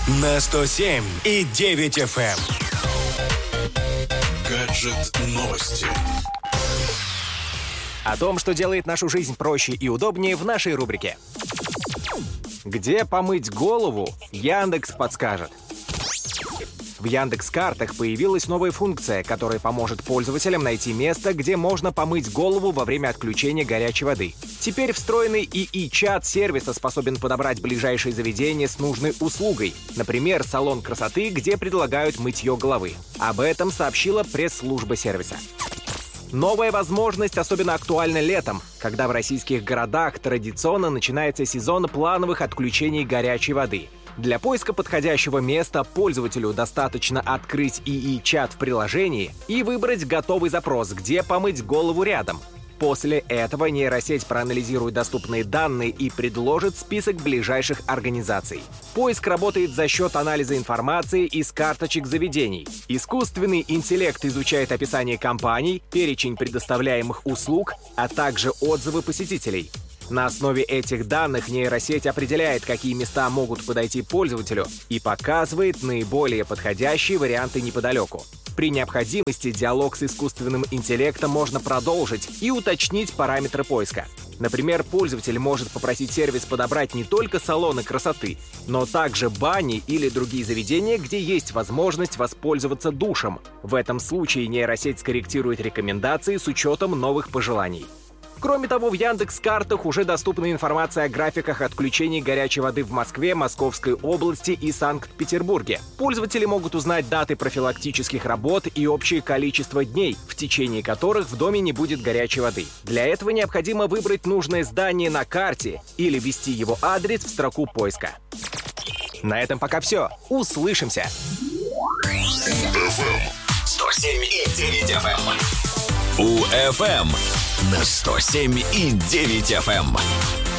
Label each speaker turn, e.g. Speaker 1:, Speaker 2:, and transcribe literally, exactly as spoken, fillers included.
Speaker 1: на сто семь и девять эф эм.
Speaker 2: Гаджет новости.
Speaker 3: О том, что делает нашу жизнь проще и удобнее, в нашей рубрике. Где помыть голову, Яндекс подскажет. В Яндекс.Картах появилась новая функция, которая поможет пользователям найти место, где можно помыть голову во время отключения горячей воды. Теперь встроенный ИИ-чат сервиса способен подобрать ближайшее заведение с нужной услугой, например, салон красоты, где предлагают мытье головы. Об этом сообщила пресс-служба сервиса. Новая возможность особенно актуальна летом, когда в российских городах традиционно начинается сезон плановых отключений горячей воды. Для поиска подходящего места пользователю достаточно открыть ИИ-чат в приложении и выбрать готовый запрос, где помыть голову рядом. После этого нейросеть проанализирует доступные данные и предложит список ближайших организаций. Поиск работает за счет анализа информации из карточек заведений. Искусственный интеллект изучает описание компаний, перечень предоставляемых услуг, а также отзывы посетителей. На основе этих данных нейросеть определяет, какие места могут подойти пользователю, и показывает наиболее подходящие варианты неподалеку. При необходимости диалог с искусственным интеллектом можно продолжить и уточнить параметры поиска. Например, пользователь может попросить сервис подобрать не только салоны красоты, но также бани или другие заведения, где есть возможность воспользоваться душем. В этом случае нейросеть скорректирует рекомендации с учетом новых пожеланий. Кроме того, в Яндекс.Картах уже доступна информация о графиках отключений горячей воды в Москве, Московской области и Санкт-Петербурге. Пользователи могут узнать даты профилактических работ и общее количество дней, в течение которых в доме не будет горячей воды. Для этого необходимо выбрать нужное здание на карте или ввести его адрес в строку поиска. На этом пока все. Услышимся!
Speaker 1: сто семь и девять эф эм. У эф эм на сто семь и девять эф эм.